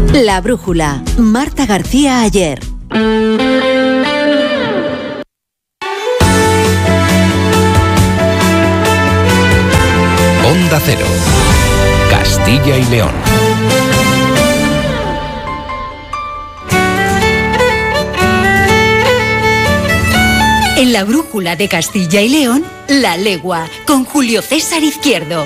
La Brújula, Marta García Ayer. Onda Cero, Castilla y León. En la Brújula de Castilla y León, La Legua, con Julio César Izquierdo.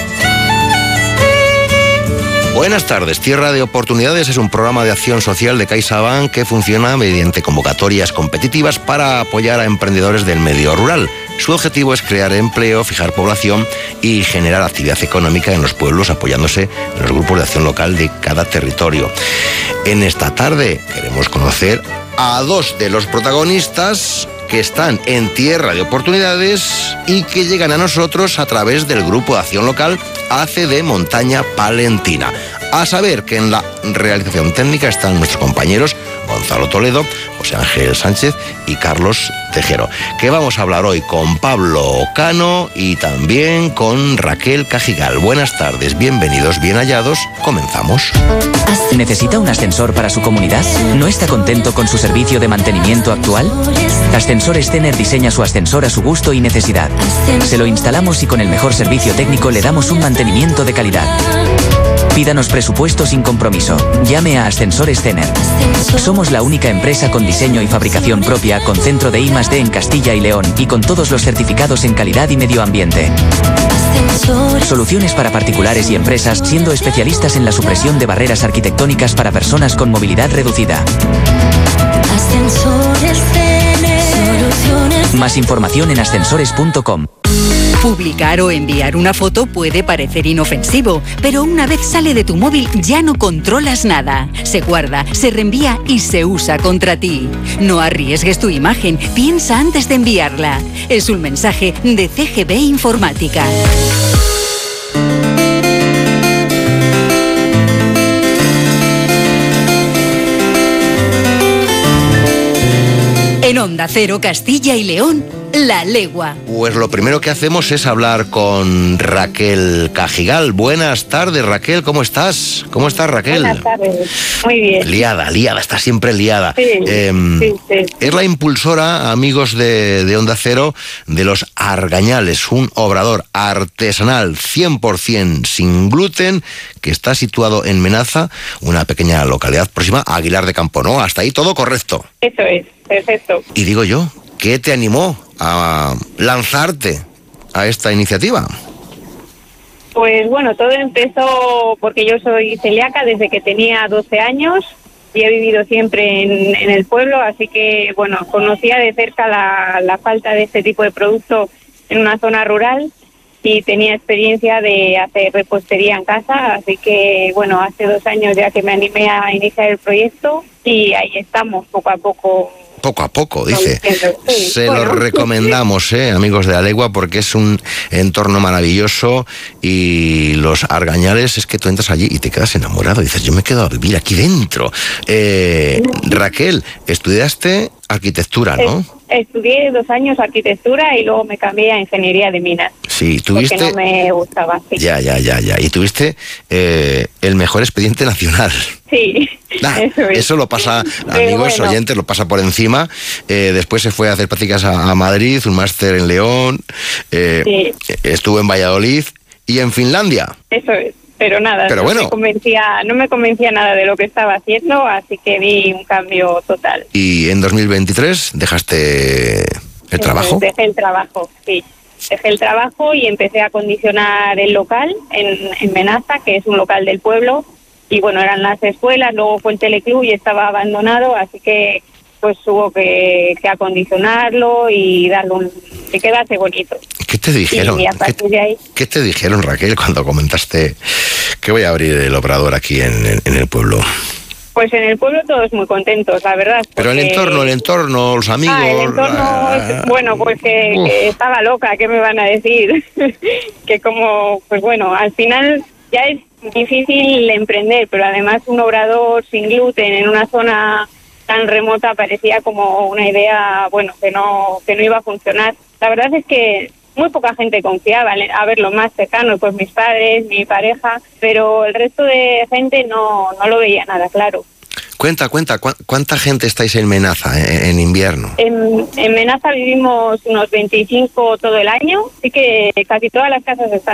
Buenas tardes. Tierra de Oportunidades es un programa de acción social de CaixaBank que funciona mediante convocatorias competitivas para apoyar a emprendedores del medio rural. Su objetivo es crear empleo, fijar población y generar actividad económica en los pueblos, apoyándose en los grupos de acción local de cada territorio. En esta tarde queremos conocer a dos de los protagonistas que están en Tierra de Oportunidades y que llegan a nosotros a través del Grupo de Acción Local ACD Montaña Palentina. A saber que en la realización técnica están nuestros compañeros Gonzalo Toledo, José Ángel Sánchez y Carlos Tejero. Que vamos a hablar hoy con Pablo Ocano y también con Raquel Cajigal. Buenas tardes, bienvenidos, bien hallados. Comenzamos. ¿Necesita un ascensor para su comunidad? ¿No está contento con su servicio de mantenimiento actual? Ascensores Stener diseña su ascensor a su gusto y necesidad. Se lo instalamos y con el mejor servicio técnico le damos un mantenimiento de calidad. Pídanos presupuesto sin compromiso. Llame a Ascensores Stener. Somos la única empresa con diseño y fabricación propia, con centro de I+D en Castilla y León y con todos los certificados en calidad y medio ambiente. Soluciones para particulares y empresas, siendo especialistas en la supresión de barreras arquitectónicas para personas con movilidad reducida. Más información en ascensores.com. Publicar o enviar una foto puede parecer inofensivo, pero una vez sale de tu móvil ya no controlas nada. Se guarda, se reenvía y se usa contra ti. No arriesgues tu imagen, piensa antes de enviarla. Es un mensaje de CGB Informática. En Onda Cero, Castilla y León, La Legua. Pues lo primero que hacemos es hablar con Raquel Cajigal. Buenas tardes, Raquel, ¿cómo estás? ¿Cómo estás, Raquel? Buenas tardes, muy bien. Liada, está siempre liada. Sí, sí. Es la impulsora, amigos de Onda Cero, de los Argañales, un obrador artesanal 100% sin gluten que está situado en Menaza, una pequeña localidad próxima a Aguilar de Campo, ¿no? Hasta ahí todo correcto. Eso es, perfecto. Y digo yo, ¿qué te animó a lanzarte a esta iniciativa? Pues bueno, todo empezó porque yo soy celíaca desde que tenía 12 años y he vivido siempre en el pueblo, así que bueno, conocía de cerca la falta de este tipo de producto en una zona rural y tenía experiencia de hacer repostería en casa, así que bueno, hace 2 años ya que me animé a iniciar el proyecto y ahí estamos poco a poco. Poco a poco, dice. Sí, se lo recomendamos, amigos de La Legua, porque es un entorno maravilloso y los Argañales es que tú entras allí y te quedas enamorado. Dices, yo me quedo a vivir aquí dentro. Raquel, estudiaste arquitectura, ¿no? Estudié 2 años arquitectura y luego me cambié a ingeniería de minas. Sí, tuviste... Porque no me gustaba. Sí. Ya. Y tuviste el mejor expediente nacional. Sí, eso lo pasa, amigos, bueno, oyentes, lo pasa por encima. Después se fue a hacer prácticas a Madrid, un máster en León, sí. Estuvo en Valladolid y en Finlandia. Eso es. Pero nada, pero bueno, no me convencía nada de lo que estaba haciendo, así que vi un cambio total. ¿Y en 2023 dejaste el trabajo? Dejé el trabajo, sí. Dejé el trabajo y empecé a acondicionar el local en Menaza, que es un local del pueblo. Y bueno, eran las escuelas, luego fue el teleclub y estaba abandonado, así que pues hubo que acondicionarlo y darle que quedase bonito. ¿Qué te dijeron? Y a partir de ahí... ¿Qué te dijeron, Raquel, cuando comentaste que voy a abrir el obrador aquí en el pueblo? Pues en el pueblo todos muy contentos, la verdad. Porque... Pero el entorno, los amigos... el entorno, bueno, pues que estaba loca, ¿qué me van a decir? Que como, pues bueno, al final ya es difícil emprender, pero además un obrador sin gluten en una zona tan remota parecía como una idea, bueno, que no iba a funcionar. La verdad es que muy poca gente confiaba. A ver, lo más cercano, pues mis padres, mi pareja, pero el resto de gente no lo veía nada claro. Cuenta, ¿cuánta gente estáis en Menaza en invierno? En Menaza vivimos unos 25 todo el año, así que casi todas las casas están